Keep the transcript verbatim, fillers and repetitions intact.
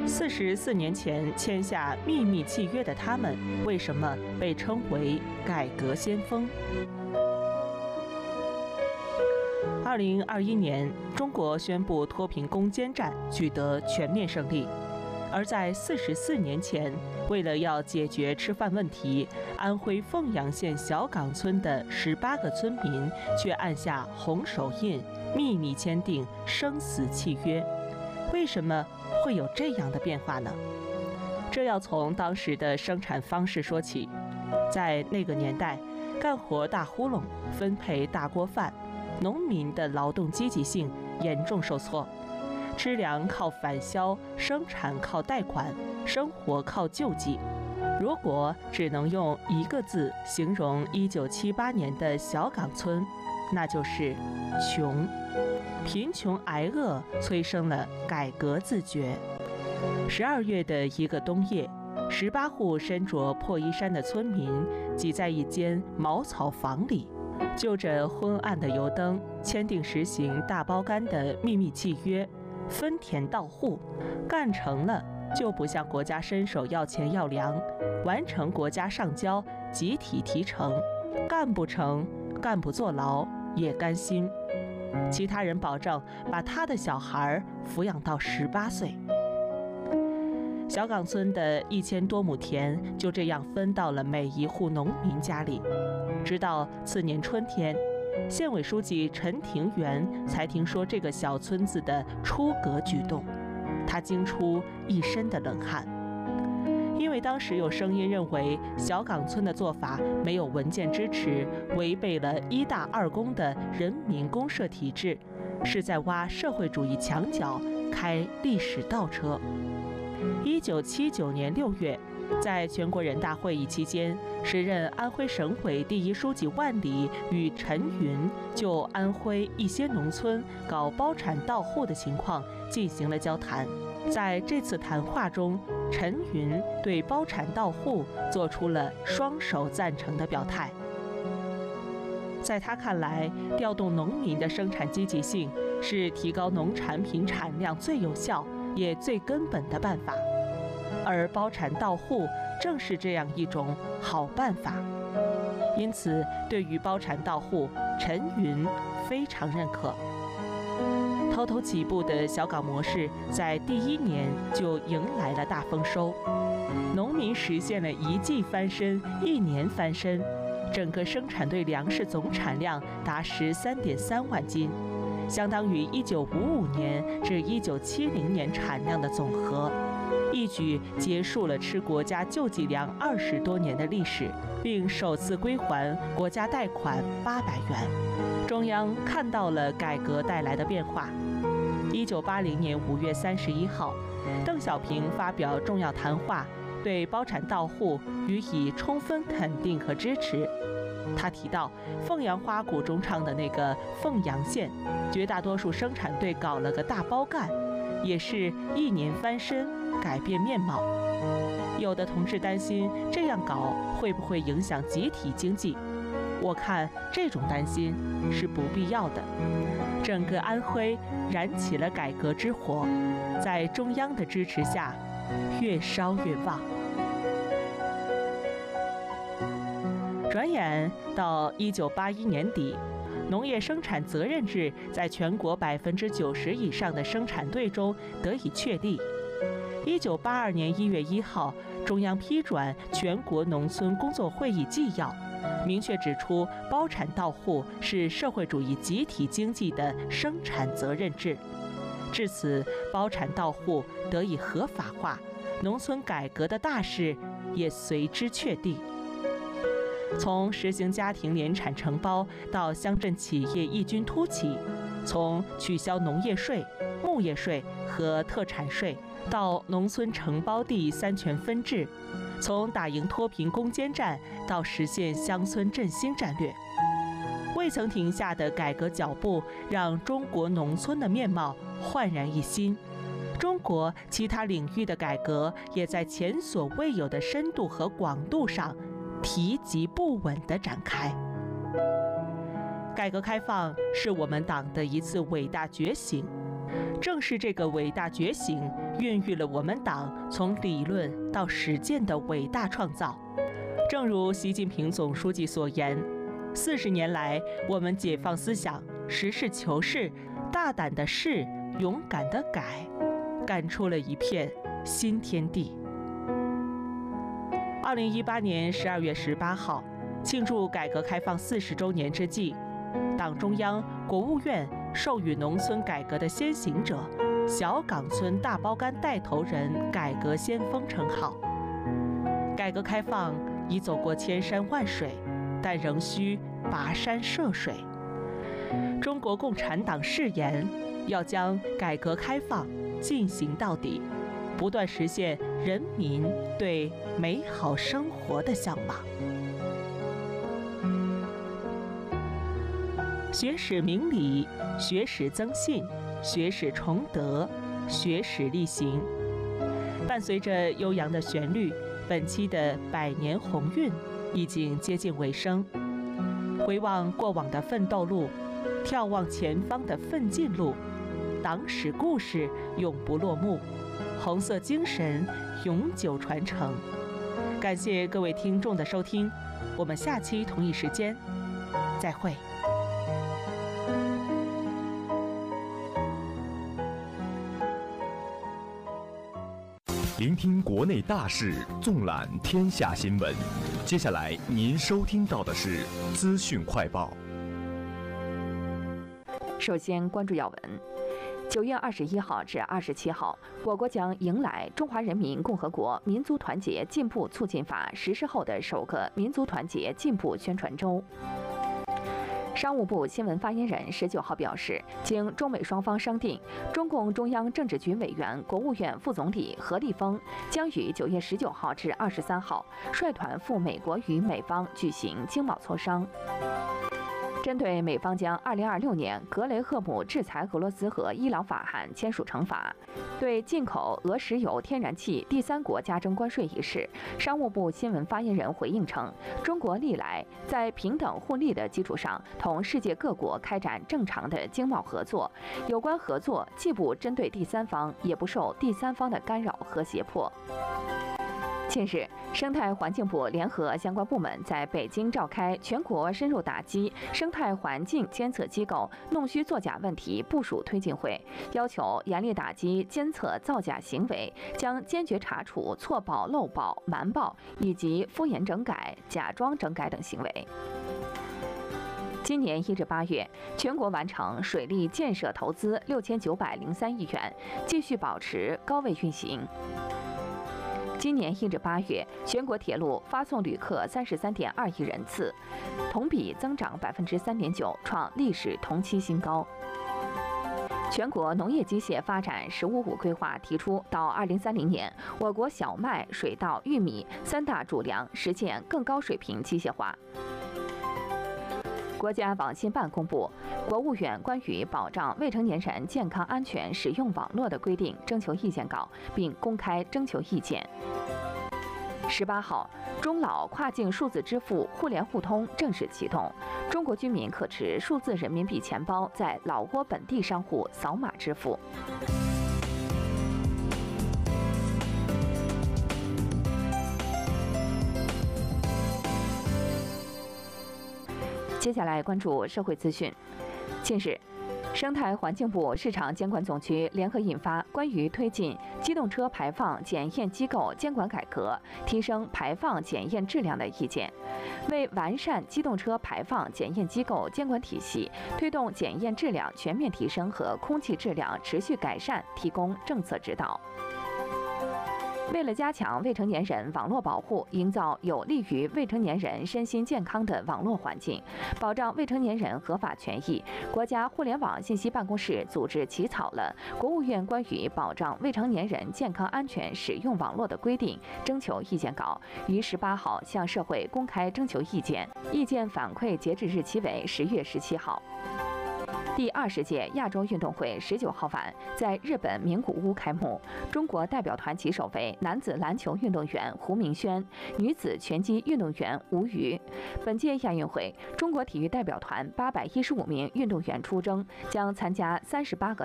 四十四年前签下秘密契约的他们，为什么被称为改革先锋？二零二一年，中国宣布脱贫攻坚战取得全面胜利。而在四十四年前，为了要解决吃饭问题，安徽凤阳县小岗村的十八个村民却按下红手印，秘密签订生死契约。为什么会有这样的变化呢？这要从当时的生产方式说起。在那个年代，干活大呼噜，分配大锅饭，农民的劳动积极性严重受挫，吃粮靠返销，生产靠贷款，生活靠救济。如果只能用一个字形容一九七八年的小岗村，那就是穷。贫穷挨饿催生了改革自觉。十二月的一个冬夜，十八户身着破衣衫的村民挤在一间茅草房里，就着昏暗的油灯，签订实行大包干的秘密契约，分田到户，干成了就不向国家伸手要钱要粮，完成国家上交，集体提成，干不成，干部坐牢也甘心。其他人保证把他的小孩抚养到十八岁。小岗村的一千多亩田就这样分到了每一户农民家里。直到次年春天，县委书记陈廷元才听说这个小村子的出格举动，他惊出一身的冷汗。因为当时有声音认为小岗村的做法没有文件支持，违背了一大二公的人民公社体制，是在挖社会主义墙角，开历史倒车。一九七九年六月，在全国人大会议期间，时任安徽省委第一书记万里与陈云就安徽一些农村搞包产到户的情况进行了交谈。在这次谈话中，陈云对包产到户做出了双手赞成的表态。在他看来，调动农民的生产积极性是提高农产品产量最有效也最根本的办法，而包产到户正是这样一种好办法。因此，对于包产到户，陈云非常认可。偷偷起步的小岗模式在第一年就迎来了大丰收，农民实现了一季翻身，一年翻身，整个生产队粮食总产量达十三点三万斤，相当于一九五五年至一九七零年产量的总和，一举结束了吃国家救济粮二十多年的历史，并首次归还国家贷款八百元。中央看到了改革带来的变化。一九八零年五月三十一号，邓小平发表重要谈话，对包产到户予以充分肯定和支持。他提到，凤阳花鼓中唱的那个凤阳县，绝大多数生产队搞了个大包干，也是一年翻身，改变面貌。有的同志担心这样搞会不会影响集体经济，我看这种担心是不必要的。整个安徽燃起了改革之火，在中央的支持下，越烧越旺。转眼到一九八一年底，农业生产责任制在全国百分之九十以上的生产队中得以确立。一九八二年一月一号，中央批转全国农村工作会议纪要，明确指出包产到户是社会主义集体经济的生产责任制。至此，包产到户得以合法化，农村改革的大势也随之确定。从实行家庭联产承包到乡镇企业异军突起，从取消农业税、牧业税和特产税，到农村承包地三权分置，从打赢脱贫攻坚战到实现乡村振兴战略，未曾停下的改革脚步让中国农村的面貌焕然一新。中国其他领域的改革也在前所未有的深度和广度上提及不稳地展开。改革开放是我们党的一次伟大觉醒， 正是这个伟大觉醒，孕育了我们党从理论到实践的伟大创造。正如习近平总书记所言，四十年来，我们解放思想，实事求是，大胆的试，勇敢的改，干出了一片新天地。二零一八年十二月十八号，庆祝改革开放四十周年之际，党中央、国务院授予农村改革的先行者、小岗村大包干带头人改革先锋称号。改革开放已走过千山万水，但仍需跋山涉水。中国共产党誓言要将改革开放进行到底，不断实现人民对美好生活的向往。学史明理，学史增信，学史崇德，学史力行。伴随着悠扬的旋律，本期的百年鸿运已经接近尾声。回望过往的奋斗路，眺望前方的奋进路，党史故事永不落幕，红色精神永久传承。感谢各位听众的收听，我们下期同一时间再会。 聆听国内大事，纵览天下新闻。接下来您收听到的是资讯快报。 首先关注要闻。九月二十一号至二十七号，我国将迎来《中华人民共和国民族团结进步促进法》实施后的首个民族团结进步宣传周。商务部新闻发言人十九号表示，经中美双方商定，中共中央政治局委员、国务院副总理何立峰将于九月十九号至二十三号率团赴美国与美方举行经贸磋商。针对美方将二零二六年格雷厄姆制裁俄罗斯和伊朗法案签署成法，对进口俄石油、天然气第三国加征关税一事，商务部新闻发言人回应称，中国历来在平等互利的基础上，同世界各国开展正常的经贸合作，有关合作既不针对第三方，也不受第三方的干扰和胁迫。近日，生态环境部联合相关部门在北京召开全国深入打击生态环境监测机构弄虚作假问题部署推进会，要求严厉打击监测造假行为，将坚决查处错报、漏报、瞒报以及敷衍整改、假装整改等行为。今年一至八月，全国完成水利建设投资六千九百零三亿元，继续保持高位运行。今年一至八月，全国铁路发送旅客三十三点二亿人次，同比增长百分之三点九，创历史同期新高。全国农业机械发展“十五五”规划提出，到二零三零年，我国小麦、水稻、玉米三大主粮实现更高水平机械化。国家网信办公布国务院关于保障未成年人健康安全使用网络的规定征求意见稿，并公开征求意见。十八号，中老跨境数字支付互联互通正式启动，中国居民可持数字人民币钱包在老挝本地商户扫码支付。接下来关注社会资讯。近日，生态环境部市场监管总局联合印发关于推进机动车排放检验机构监管改革、提升排放检验质量的意见，为完善机动车排放检验机构监管体系，推动检验质量全面提升和空气质量持续改善提供政策指导。为了加强未成年人网络保护，营造有利于未成年人身心健康的网络环境，保障未成年人合法权益，国家互联网信息办公室组织起草了国务院关于保障未成年人健康安全使用网络的规定征求意见稿，于十八号向社会公开征求意见，意见反馈截止日期为十月十七号。第二十届亚洲运动会十九号晚在日本名古屋开幕，中国代表团旗手为男子篮球运动员胡明轩，女子拳击运动员吴瑜。本届亚运会，中国体育代表团八百一十五名运动员出征，将参加三十八个